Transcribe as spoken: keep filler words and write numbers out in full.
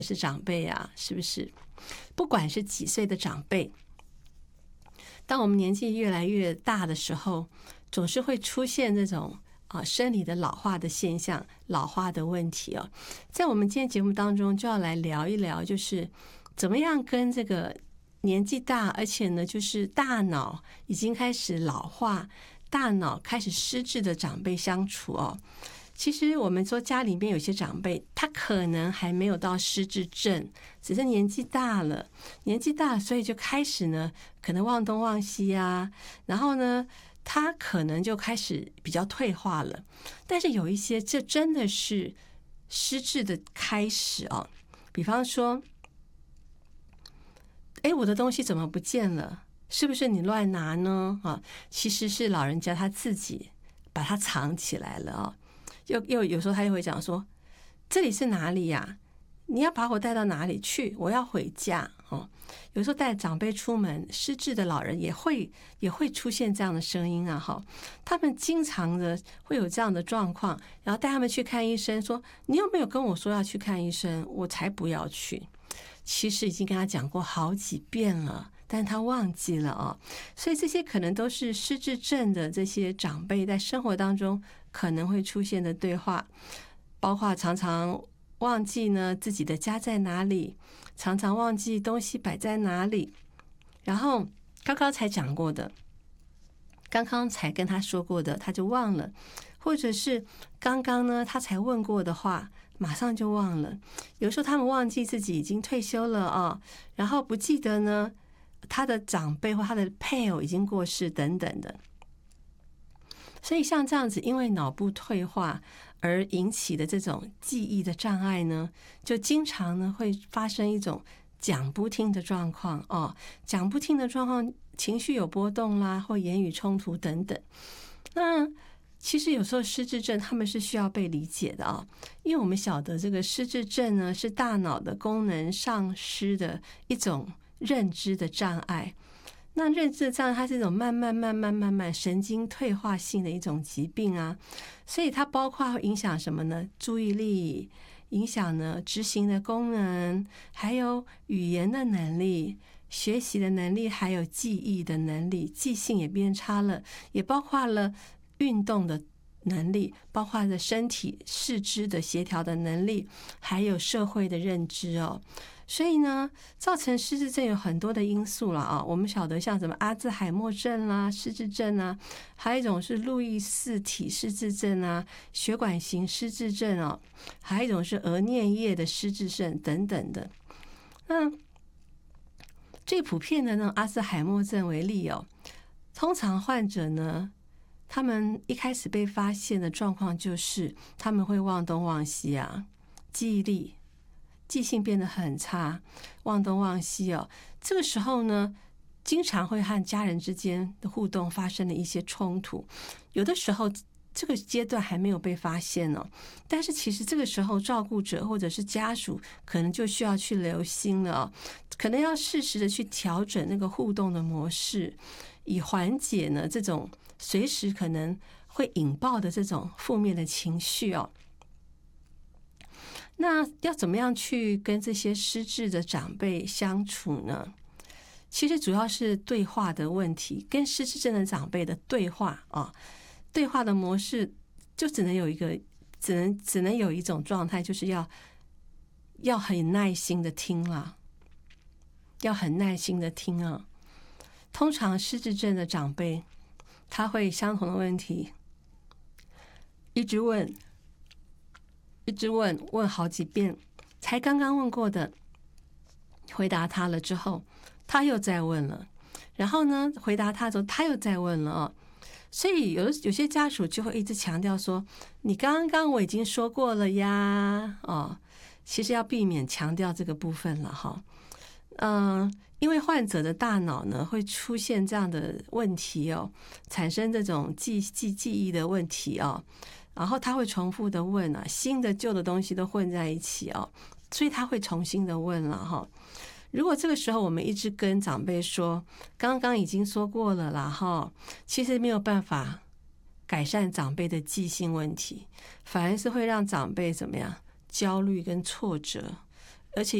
是长辈啊，是不是？不管是几岁的长辈，当我们年纪越来越大的时候，总是会出现这种啊生理的老化的现象，老化的问题哦。在我们今天节目当中，就要来聊一聊，就是怎么样跟这个年纪大，而且呢，就是大脑已经开始老化、大脑开始失智的长辈相处哦。其实我们说家里面有些长辈，他可能还没有到失智症，只是年纪大了，年纪大了，所以就开始呢，可能忘东忘西啊，然后呢，他可能就开始比较退化了。但是有一些，这真的是失智的开始哦。比方说，哎，我的东西怎么不见了？是不是你乱拿呢？啊，其实是老人家他自己把它藏起来了啊。又又有时候他又会讲说，这里是哪里呀？你要把我带到哪里去？我要回家哦。有时候带长辈出门，失智的老人也会也会出现这样的声音啊，哈，他们经常的会有这样的状况，然后带他们去看医生，说你有没有跟我说要去看医生？我才不要去。其实已经跟他讲过好几遍了，但他忘记了啊。所以这些可能都是失智症的这些长辈在生活当中可能会出现的对话，包括常常忘记呢自己的家在哪里，常常忘记东西摆在哪里，然后刚刚才讲过的，刚刚才跟他说过的他就忘了，或者是刚刚呢他才问过的话马上就忘了。有时候他们忘记自己已经退休了啊，然后不记得呢他的长辈或他的配偶已经过世等等的。所以像这样子因为脑部退化而引起的这种记忆的障碍呢，就经常呢会发生一种讲不听的状况哦，讲不听的状况，情绪有波动啦，或言语冲突等等。那其实有时候失智症他们是需要被理解的啊，因为我们晓得这个失智症呢是大脑的功能丧失的一种认知的障碍。那认知的障碍它是一种慢慢慢慢慢慢神经退化性的一种疾病啊，所以它包括会影响什么呢？注意力，影响呢执行的功能，还有语言的能力、学习的能力，还有记忆的能力，记性也变差了，也包括了运动的能力，包括了身体四肢的协调的能力，还有社会的认知哦。所以呢，造成失智症有很多的因素了啊。我们晓得像什么阿兹海默症啦、失智症啊，还有一种是路易氏体失智症啊、血管型失智症哦，还有一种是额颞叶的失智症等等的。那最普遍的呢，阿兹海默症为例哦，通常患者呢，他们一开始被发现的状况就是他们会忘东忘西啊，记忆力。记性变得很差，忘东忘西哦。这个时候呢，经常会和家人之间的互动发生了一些冲突。有的时候这个阶段还没有被发现哦，但是其实这个时候照顾者或者是家属可能就需要去留心了哦，可能要适时的去调整那个互动的模式，以缓解呢这种随时可能会引爆的这种负面的情绪哦。那要怎么样去跟这些失智的长辈相处呢？其实主要是对话的问题，跟失智症的长辈的对话啊，对话的模式就只能有一个，只能只能有一种状态，就是要要很耐心的听啦，要很耐心的听啊。通常失智症的长辈，他会相同的问题一直问。一直问问好几遍，才刚刚问过的回答他了之后，他又再问了，然后呢回答他之后他又再问了哦。所以有有些家属就会一直强调说，你刚刚我已经说过了呀哦，其实要避免强调这个部分了哈。嗯，因为患者的大脑呢会出现这样的问题哦，产生这种记记记忆的问题哦。然后他会重复的问啊，新的旧的东西都混在一起哦，所以他会重新的问了哈。如果这个时候我们一直跟长辈说，刚刚已经说过了啦哈，其实没有办法改善长辈的记性问题，反而是会让长辈怎么样焦虑跟挫折， 而且